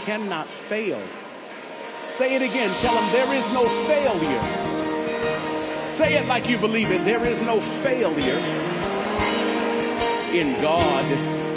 cannot fail. Say it again. Tell them there is no failure. Say it like you believe it. There is no failure in God.